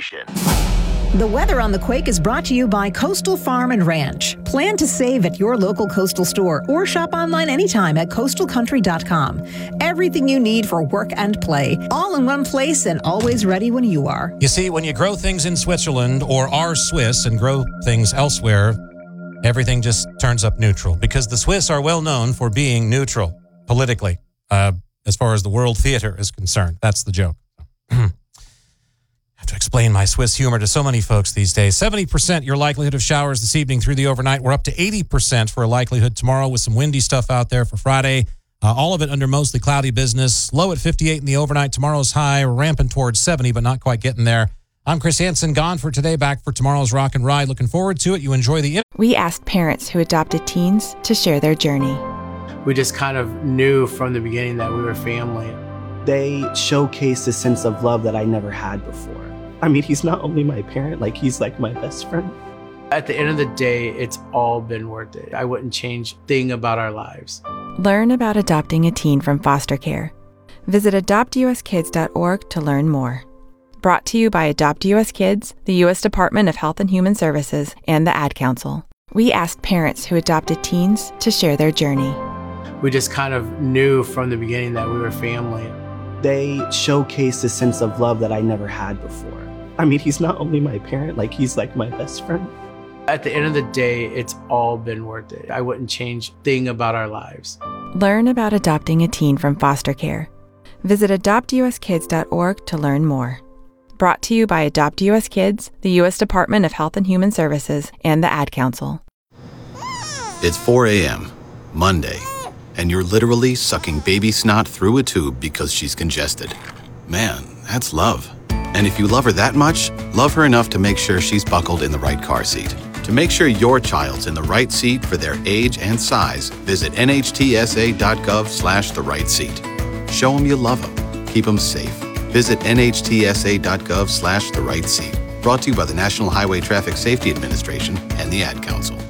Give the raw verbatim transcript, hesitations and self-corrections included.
Administration. The weather on the Quake is brought to you by Coastal Farm and Ranch. Plan to save at your local Coastal store or shop online anytime at coastal country dot com. Everything you need for work and play, all in one place and always ready when you are. You see, when you grow things in Switzerland or are Swiss and grow things elsewhere, everything just turns up neutral because the Swiss are well known for being neutral politically, uh, as far as the world theater is concerned. That's the joke. To explain my Swiss humor to so many folks these days. seventy percent your likelihood of showers this evening through the overnight. We're up to eighty percent for a likelihood tomorrow with some windy stuff out there for Friday. Uh, all of it under mostly cloudy business. Low at fifty-eight in the overnight. Tomorrow's high ramping towards seventy, but not quite getting there. I'm Chris Hansen, gone for today, back for tomorrow's Rock and Ride. Looking forward to it. You enjoy the... We asked parents who adopted teens to share their journey. We just kind of knew from the beginning that we were family. They showcased a sense of love that I never had before. I mean, he's not only my parent, like he's like my best friend. At the end of the day, it's all been worth it. I wouldn't change a thing about our lives. Learn about adopting a teen from foster care. Visit adopt u s kids dot org to learn more. Brought to you by Adopt U S Kids, the U S Department of Health and Human Services, and the Ad Council. We asked parents who adopted teens to share their journey. We just kind of knew from the beginning that we were family. They showcased a sense of love that I never had before. I mean, he's not only my parent, like he's like my best friend. At the end of the day, it's all been worth it. I wouldn't change a thing about our lives. Learn about adopting a teen from foster care. Visit adopt u s kids dot org to learn more. Brought to you by Adopt U S Kids, the U S Department of Health and Human Services, and the Ad Council. It's four a.m., Monday, and you're literally sucking baby snot through a tube because she's congested. Man, that's love. And if you love her that much, love her enough to make sure she's buckled in the right car seat. To make sure your child's in the right seat for their age and size, visit N H T S A dot gov slash the right seat. Show them you love them. Keep them safe. Visit N H T S A dot gov slash the right seat. Brought to you by the National Highway Traffic Safety Administration and the Ad Council.